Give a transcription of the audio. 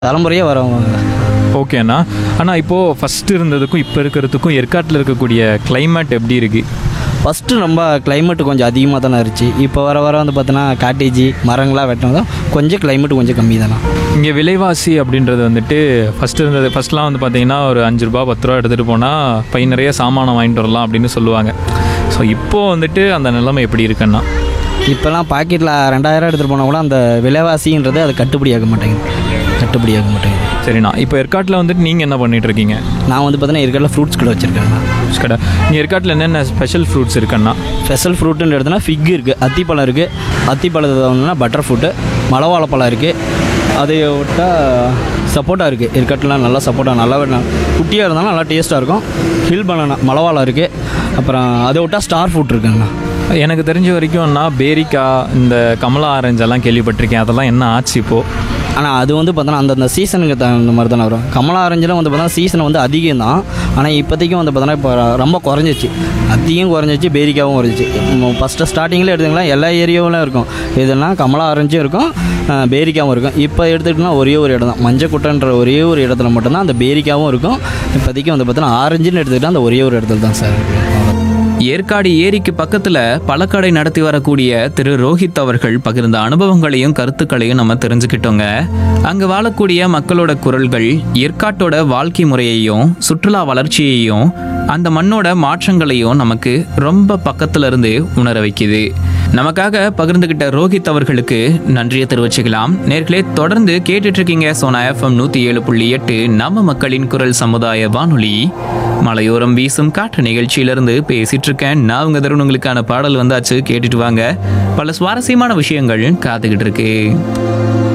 தலைமுறையே வரவங்க. ஓகேண்ணா. ஆனால் இப்போது ஃபஸ்ட்டு இருந்ததுக்கும் இப்போ இருக்கிறதுக்கும் ஏற்காட்டில் இருக்கக்கூடிய climate எப்படி இருக்குது? ஃபஸ்ட்டு ரொம்ப கிளைமேட்டு கொஞ்சம் அதிகமாக தானே இருந்துச்சு. இப்போ வர வர வந்து பார்த்தோன்னா காட்டேஜி மரங்களாக வெட்டினதும் கொஞ்சம் கிளைமேட்டு கொஞ்சம் கம்மி தானே. இங்கே விலைவாசி அப்படின்றது வந்துட்டு ஃபஸ்ட்லாம் வந்து பார்த்தீங்கன்னா ஒரு 5 ரூபா 10 ரூபா எடுத்துகிட்டு போனால் பை நிறைய சாமானம் வாங்கிட்டு வரலாம் அப்படின்னு சொல்லுவாங்க. ஸோ இப்போது வந்துட்டு அந்த நிலைமை எப்படி இருக்குன்னா? இப்போல்லாம் பாக்கெட்டில் 2000 எடுத்துகிட்டு போனால் கூட அந்த விலைவாசின்றது அது கட்டுப்படியாக மாட்டேங்குது. சரிண்ணா, இப்போ ஏற்காட்டில் வந்துட்டு நீங்கள் என்ன பண்ணிட்டு இருக்கீங்க? நான் வந்து பார்த்தீங்கன்னா ஏற்காட்டில் ஃப்ரூட்ஸ் கடை வச்சுருக்கேன். கடை இங்கே ஏற்காட்டில் என்னென்ன ஸ்பெஷல் ஃப்ரூட்ஸ் இருக்குன்னா? ஸ்பெஷல் ஃப்ரூட்டுன்னு எடுத்தோன்னா ஃபிக் இருக்குது, அத்திப்பழம் இருக்குது. அத்திப்பழத்தை வந்து பட்டர் ஃப்ரூட்டு, மலவாழைப்பழம் இருக்குது. அதை விட்டால் சப்போட்டா இருக்குது. ஏற்காட்டில் நல்லா சப்போட்டா நல்லா குட்டியாக இருந்தாலும் நல்லா டேஸ்ட்டாக இருக்கும். ஹில் பனானா மலவாழை இருக்குது. அப்புறம் அதை விட்டால் ஸ்டார் ஃப்ரூட் இருக்குங்கண்ணா. எனக்கு தெரிஞ்ச வரைக்கும் நான் பேரிக்காய், இந்த கமலா ஆரஞ்சு எல்லாம் கேள்விப்பட்டிருக்கேன். அதெல்லாம் என்ன ஆச்சு இப்போது? ஆனால் அது வந்து பார்த்தோன்னா அந்தந்த சீசனுக்கு தகுந்த மாதிரி தானே வரும். கமலா ஆரஞ்சில் வந்து பார்த்தோன்னா சீசன் வந்து அதிகம் தான். ஆனால் இப்போதைக்கும் வந்து பார்த்தோன்னா இப்போ ரொம்ப குறைஞ்சிச்சு. அத்தியும் குறைஞ்சிச்சு, பேரிக்காவும் குறைஞ்சிச்சு. ஃபஸ்ட்டு ஸ்டார்டிங்கில் எடுத்துக்கலாம் எல்லா ஏரியாவிலும் இருக்கும். எதுனா கமலா ஆரஞ்சும் இருக்கும், பேரிக்காவும் இருக்கும். இப்போ எடுத்துக்கிட்டோம்னா ஒரே ஒரு இடம் தான், மஞ்சக்குட்டன்ற ஒரே ஒரு இடத்துல மட்டும்தான் அந்த பேரிக்காவும் இருக்கும். இப்போதைக்கு வந்து பார்த்தோன்னா ஆரஞ்சுன்னு எடுத்துக்கிட்டால் அந்த ஒரே ஒரு இடத்துல தான் சார் இருக்குது. ஏற்காடு ஏரிக்கு பக்கத்துல பழக்கடை நடத்தி வரக்கூடிய திரு ரோஹித் அவர்கள் பகிர்ந்த அனுபவங்களையும் கருத்துக்களையும் நம்ம தெரிஞ்சுக்கிட்டோங்க. அங்க வாழக்கூடிய மக்களோட குரல்கள் ஏற்காட்டோட வாழ்க்கை முறையையும் சுற்றுலா வளர்ச்சியையும் அந்த மண்ணோட மாற்றங்களையும் நமக்கு ரொம்ப பக்கத்துல இருந்து உணர வைக்குது. நமக்காக பகிர்ந்துகிட்ட ரோஹித் அவர்களுக்கு நன்றியை தெரிவிச்சுக்கலாம். நேர்களே, தொடர்ந்து கேட்டுட்டு இருக்கீங்க சோனா FM 107.8 நம்ம மக்களின் குரல் சமுதாய வானொலி. மலையோரம் வீசும் காற்று நிகழ்ச்சியிலிருந்து பேசிட்டு இருக்கேன். நான் உங்க தருணங்களுக்கான பாடல் வந்தாச்சு, கேட்டுட்டு வாங்க. பல சுவாரஸ்யமான விஷயங்கள் காத்துக்கிட்டு இருக்கு.